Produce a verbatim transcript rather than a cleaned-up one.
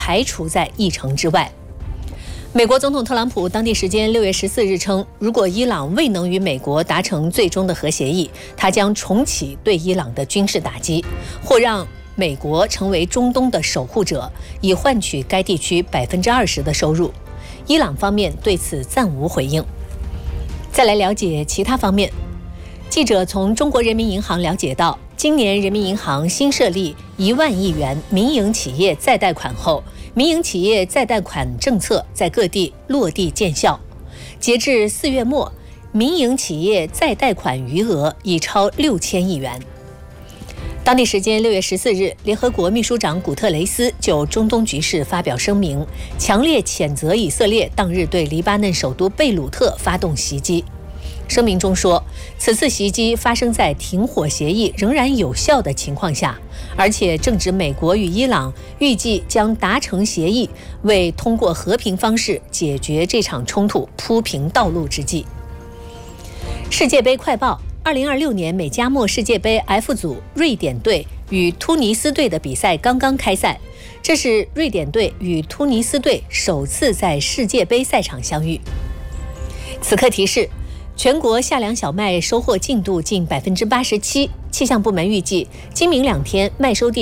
排除在议程之外。美国总统特朗普当地时间六月十四日称，如果伊朗未能与美国达成最终的核协议，他将重启对伊朗的军事打击，或让美国成为中东的守护者，以换取该地区百分之二十的收入。伊朗方面对此暂无回应。再来了解其他方面，记者从中国人民银行了解到，今年人民银行新设立一万亿元民营企业再贷款后，民营企业再贷款政策在各地落地见效。截至四月末，民营企业再贷款余额已超六千亿元。当地时间六月十四日，联合国秘书长古特雷斯就中东局势发表声明，强烈谴责以色列当日对黎巴嫩首都贝鲁特发动袭击。声明中说，此次袭击发生在停火协议仍然有效的情况下，而且正值美国与伊朗预计将达成协议，为通过和平方式解决这场冲突铺平道路之际。世界杯快报：二零二六年美加墨世界杯 F 组，瑞典队与突尼斯队的比赛刚刚开赛，这是瑞典队与突尼斯队首次在世界杯赛场相遇。此刻提示：全国夏粮小麦收获进度近百分之八十七，气象部门预计今明两天麦收地